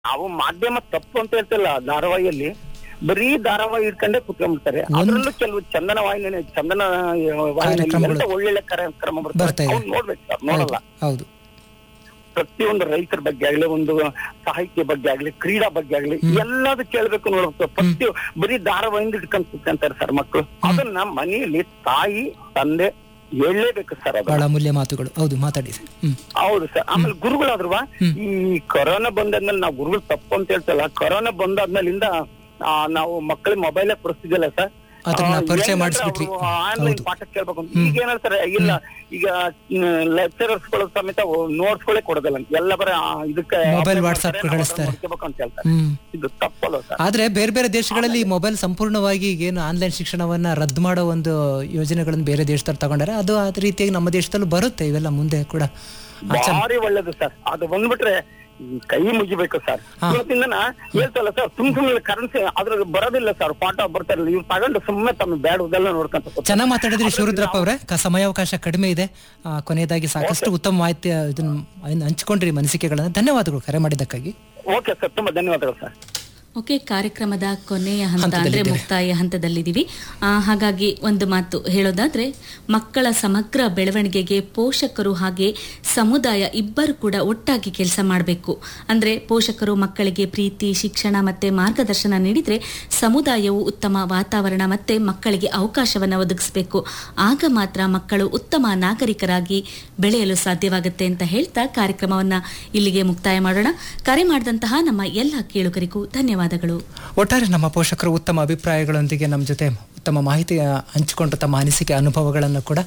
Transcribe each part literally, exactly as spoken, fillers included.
ನಾವು ಮಾಧ್ಯಮ ತಪ್ಪು ಅಂತ ಹೇಳ್ತಿಲ್ಲ. ಧಾರಾವಾಹಿಯಲ್ಲಿ ಬರೀ ಧಾರಾವಾಹಿ ಇಟ್ಕೊಂಡೇ ಕುತ್ಕೊಂಡ್ಬಿಡ್ತಾರೆ. ಅದ್ರಲ್ಲೂ ಕೆಲವು ಚಂದನ ವಾಹಿನಿ ಚಂದನ ವಾಹಿನಿಯಲ್ಲಿ ಒಳ್ಳೊಳ್ಳೆ ಕಾರ್ಯಕ್ರಮ ಬರ್ತಾರೆ, ಅವ್ನು ನೋಡ್ಬೇಕು ಸರ್, ನೋಡಲ್ಲ. ಹೌದು, ಪ್ರತಿಯೊಂದು ರೈತರ ಬಗ್ಗೆ ಆಗ್ಲಿ, ಒಂದು ಸಾಹಿತ್ಯ ಬಗ್ಗೆ ಆಗ್ಲಿ, ಕ್ರೀಡಾ ಬಗ್ಗೆ ಆಗ್ಲಿ, ಎಲ್ಲದೂ ಕೇಳ್ಬೇಕು, ನೋಡ್ಬೇಕು. ಪ್ರತಿ ಬರೀ ಧಾರಾವಾಹಿಯಿಂದ ಇಟ್ಕೊಂಡ್ ಕುತ್ಕೊಂತಾರೆ ಸರ್ ಮಕ್ಕಳು. ಅದನ್ನ ಮನೆಯಲ್ಲಿ ತಾಯಿ ತಂದೆ ಹೇಳಲೇಬೇಕು ಸರ್. ಅದು ಬಹಳ ಅಮೂಲ್ಯ ಮಾತುಗಳು. ಹೌದು, ಮಾತಾಡಿ. ಹೌದು ಸರ್. ಆಮೇಲೆ ಗುರುಗಳಾದ್ರೂ ಈ ಕೊರೋನಾ ಬಂದಾದ್ಮೇಲೆ ನಾವು ಗುರುಗಳು ತಪ್ಪು ಅಂತ ಹೇಳ್ತಲ್ಲ, ಕೊರೋನಾ ಬಂದಾದ್ಮೇಲಿಂದ ನಾವು ಮಕ್ಕಳಿಗೆ ಮೊಬೈಲ್ ಕೊಡಿಸ್ತಿದ್ದಿಲ್ಲ ಸರ್, ಪರಿಚಯ ಮಾಡಿಸ್ಬಿಟ್ವಿ, ಆನ್ಲೈನ್ ಪಾಠ ಕೇಳ್ಬೇಕು ಅಂತ. ಈಗ ಏನ್ ಹೇಳ್ತಾರೆ, ಇಲ್ಲ ಈಗ ಲೆಕ್ಚರರ್ಸ್ ಗಳು ಸಮೇತ ನೋಟ್ಸ್ ಗಳೇ ಕೊಡೋದಿಲ್ಲ, ಎಲ್ಲ ಬರ ಇದಕ್ಕೆ ಮೊಬೈಲ್ ವಾಟ್ಸ್ಆಪ್ ಕಳಿಸ್ತಾರೆ ಅಂತ ಹೇಳ್ತಾರೆ. ಇದು ತಪ್ಪಲ್ಲ ಸರ್. ಆದ್ರೆ ಬೇರೆ ಬೇರೆ ದೇಶಗಳಲ್ಲಿ ಮೊಬೈಲ್ ಸಂಪೂರ್ಣವಾಗಿ ಏನು ಆನ್ಲೈನ್ ಶಿಕ್ಷಣವನ್ನ ರದ್ದು ಮಾಡೋ ಒಂದು ಯೋಜನೆಗಳನ್ನು ಬೇರೆ ದೇಶದಲ್ಲಿ ತಗೊಂಡಾರೆ. ಅದು ಆ ರೀತಿಯಾಗಿ ನಮ್ಮ ದೇಶದಲ್ಲೂ ಬರುತ್ತೆ ಇವೆಲ್ಲ ಮುಂದೆ ಕೂಡ. ಭಾರಿ ಒಳ್ಳೇದು ಸರ್. ಅದು ಬಂದ್ಬಿಟ್ರೆ ಕೈ ಮುಗಿಬೇಕು ಸರ್. ಇವತ್ತಿಂದ ಹೇಳ್ತಲ್ಲ ಸರ್, ಸುಮ್ ಸುಮ್ಮನೆ ಕರೆನ್ಸಿ ಅದ್ರ ಬರೋದಿಲ್ಲ ಸರ್, ಪಾಠ ಬರ್ತಾರಲ್ಲ, ಇವ್ರು ತಗೊಂಡು ಸುಮ್ಮನೆ ತಮ್ಮ ಬ್ಯಾಡದೆಲ್ಲ ನೋಡ್ಕೊಂತ. ಚೆನ್ನಾಗಿ ಮಾತಾಡಿದ್ರಿ ಶಿವರುದ್ರಪ್ಪ ಅವರೇ. ಸಮಯಾವಕಾಶ ಕಡಿಮೆ ಇದೆ. ಕೊನೆಯದಾಗಿ ಸಾಕಷ್ಟು ಉತ್ತಮ ಮಾಹಿತಿ ಇದನ್ನ ಹಂಚಿಕೊಂಡ್ರಿ ಅನಿಸಿಕೆಗಳನ್ನ. ಧನ್ಯವಾದಗಳು ಕರೆ ಮಾಡಿದ್ದಕ್ಕಾಗಿ. ಓಕೆ ಸರ್, ತುಂಬಾ ಧನ್ಯವಾದಗಳು ಸರ್. ಓಕೆ, ಕಾರ್ಯಕ್ರಮದ ಕೊನೆಯ ಹಂತ ಅಂದ್ರೆ ಮುಕ್ತಾಯ ಹಂತದಲ್ಲಿದ್ದೀವಿ. ಹಾಗಾಗಿ ಒಂದು ಮಾತು ಹೇಳೋದಾದ್ರೆ, ಮಕ್ಕಳ ಸಮಗ್ರ ಬೆಳವಣಿಗೆಗೆ ಪೋಷಕರು ಹಾಗೆ ಸಮುದಾಯ ಇಬ್ಬರು ಕೂಡ ಒಟ್ಟಾಗಿ ಕೆಲಸ ಮಾಡಬೇಕು. ಅಂದ್ರೆ ಪೋಷಕರು ಮಕ್ಕಳಿಗೆ ಪ್ರೀತಿ, ಶಿಕ್ಷಣ ಮತ್ತೆ ಮಾರ್ಗದರ್ಶನ ನೀಡಿದ್ರೆ ಸಮುದಾಯವು ಉತ್ತಮ ವಾತಾವರಣ ಮತ್ತೆ ಮಕ್ಕಳಿಗೆ ಅವಕಾಶವನ್ನು ಒದಗಿಸಬೇಕು. ಆಗ ಮಾತ್ರ ಮಕ್ಕಳು ಉತ್ತಮ ನಾಗರಿಕರಾಗಿ ಬೆಳೆಯಲು ಸಾಧ್ಯವಾಗುತ್ತೆ ಅಂತ ಹೇಳ್ತಾ ಕಾರ್ಯಕ್ರಮವನ್ನ ಇಲ್ಲಿಗೆ ಮುಕ್ತಾಯ ಮಾಡೋಣ. ಕರೆ ಮಾಡಿದಂತಹ ನಮ್ಮ ಎಲ್ಲ ಕೇಳುಗರಿಗೂ ಧನ್ಯವಾದ. ಒಟ್ಟಾರೆ ನಮ್ಮ ಪೋಷಕರು ಉತ್ತಮ ಅಭಿಪ್ರಾಯಗಳೊಂದಿಗೆ ನಮ್ಮ ಜೊತೆ ಉತ್ತಮ ಮಾಹಿತಿ ಹಂಚಿಕೊಂಡು ತಮ್ಮ ಅನಿಸಿಕೆ ಅನುಭವಗಳನ್ನು ಕೂಡ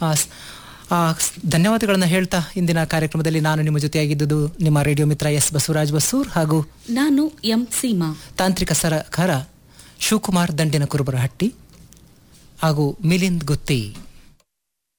ಧನ್ಯವಾದಗಳನ್ನು ಹೇಳ್ತಾ ಇಂದಿನ ಕಾರ್ಯಕ್ರಮದಲ್ಲಿ ನಾನು ನಿಮ್ಮ ಜೊತೆಯಾಗಿದ್ದುದು ನಿಮ್ಮ ರೇಡಿಯೋ ಮಿತ್ರ ಎಸ್ ಬಸವರಾಜ್ ಬಸೂರ್ ಹಾಗೂ ನಾನು ಎಂ ಸೀಮಾ. ತಾಂತ್ರಿಕ ಸರಕಾರ ಶಿವಕುಮಾರ್ ದಂಡಿನ ಕುರುಬರಹಟ್ಟಿ ಹಾಗೂ ಮಿಲಿಂದ್ ಗುತ್ತಿ.